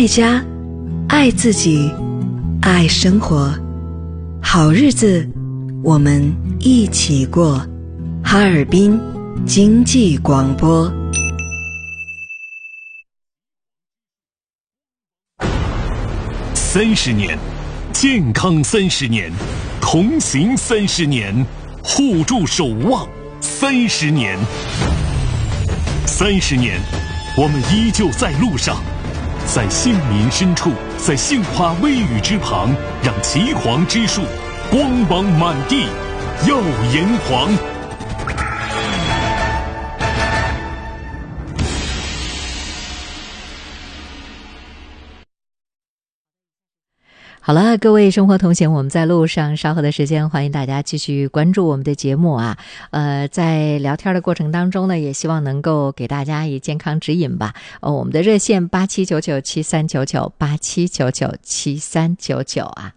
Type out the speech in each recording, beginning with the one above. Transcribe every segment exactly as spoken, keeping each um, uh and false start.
爱家，爱自己，爱生活。好日子，我们一起过。哈尔滨经济广播。 三十年，健康三十年，同行三十年，互助守望三十年。三十年，我们依旧在路上，在杏林深处，在杏花微雨之旁，让岐黄之树光芒满地，耀炎黄。 好了，各位生活同行，我们在路上，稍后的时间欢迎大家继续关注我们的节目啊。呃，在聊天的过程当中呢，也希望能够给大家以健康指引吧。呃，我们的热线八七九九七三九九八七九九七三九九啊。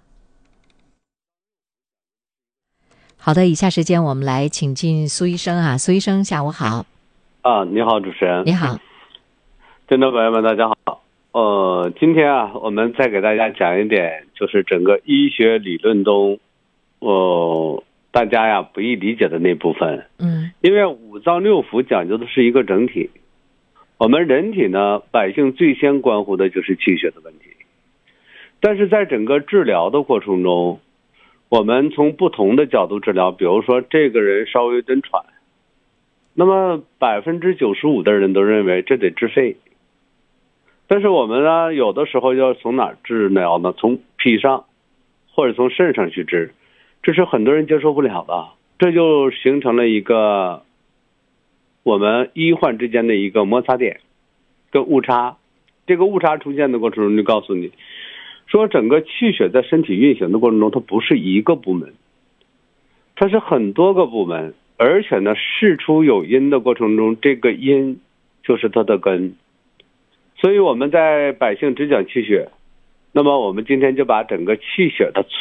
好的，以下时间我们来请进苏医生啊。苏医生，下午好。 啊，你好，主持人。 你好， 听众朋友们，大家好。呃，今天啊，我们再给大家讲一点，就是整个医学理论中，呃，大家呀不易理解的那部分。 嗯， 因为五脏六腑讲究的是一个整体，我们人体呢，百姓最先关乎的就是气血的问题。但是在整个治疗的过程中，我们从不同的角度治疗，比如说这个人稍微有点喘，那么百分之九十五的人都认为这得治肺。但是我们呢，有的时候要从哪儿治疗呢？从脾上，或者从肾上去治，这是很多人接受不了的。这就形成了一个我们医患之间的一个摩擦点跟误差。这个误差出现的过程中，就告诉你说，整个气血在身体运行的过程中，它不是一个部门，它是很多个部门，而且呢，事出有因的过程中，这个因就是它的根。所以我们在百姓只讲气血，那么我们今天就把整个气血的